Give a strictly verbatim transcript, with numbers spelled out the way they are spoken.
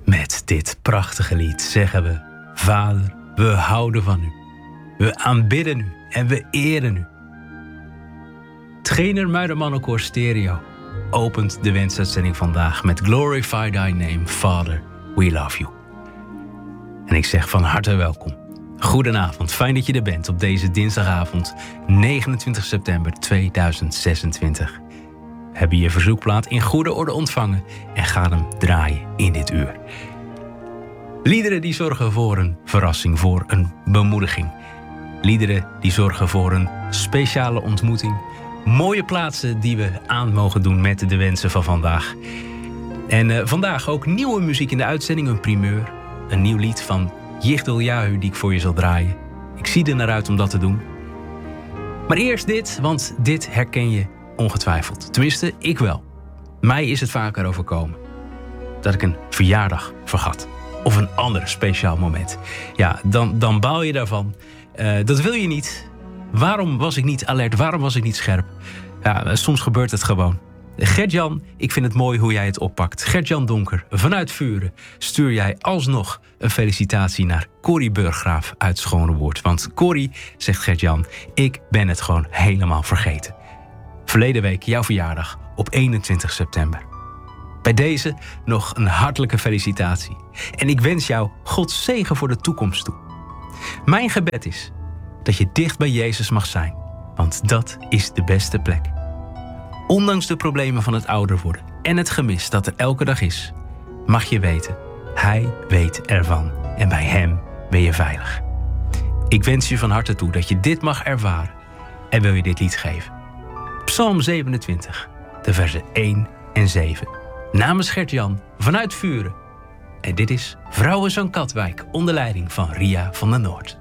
Met dit prachtige lied zeggen we: Vader, we houden van u. We aanbidden u en we eren u. Trainer Muidermannenkoor Stereo opent de wensuitzending vandaag met Glorify Thy Name, Father, we love you. En ik zeg van harte welkom. Goedenavond, fijn dat je er bent op deze dinsdagavond negenentwintig september tweeduizend zesentwintig. We hebben je verzoekplaat in goede orde ontvangen en gaan hem draaien in dit uur. Liederen die zorgen voor een verrassing, voor een bemoediging. Liederen die zorgen voor een speciale ontmoeting. Mooie plaatsen die we aan mogen doen met de wensen van vandaag. En uh, vandaag ook nieuwe muziek in de uitzending, een primeur. Een nieuw lied van Yigdal Yahu die ik voor je zal draaien. Ik zie er naar uit om dat te doen. Maar eerst dit, want dit herken je ongetwijfeld. Tenminste, ik wel. Mij is het vaker overkomen dat ik een verjaardag vergat. Of een ander speciaal moment. Ja, dan, dan baal je daarvan. Uh, dat wil je niet. Waarom was ik niet alert? Waarom was ik niet scherp? Ja, soms gebeurt het gewoon. Gert-Jan, ik vind het mooi hoe jij het oppakt. Gert-Jan Donker, vanuit Vuren stuur jij alsnog een felicitatie naar Corrie Burggraaf uit Schonewoerd. Want Corrie, zegt Gert-Jan, ik ben het gewoon helemaal vergeten. Verleden week jouw verjaardag op eenentwintig september. Bij deze nog een hartelijke felicitatie. En ik wens jou Gods zegen voor de toekomst toe. Mijn gebed is dat je dicht bij Jezus mag zijn, want dat is de beste plek. Ondanks de problemen van het ouder worden en het gemis dat er elke dag is, mag je weten, Hij weet ervan en bij Hem ben je veilig. Ik wens je van harte toe dat je dit mag ervaren en wil je dit lied geven. Psalm zevenentwintig, de versen één en zeven. Namens Gert-Jan vanuit Vuren. En dit is Vrouwenzang Katwijk onder leiding van Ria van der Noord.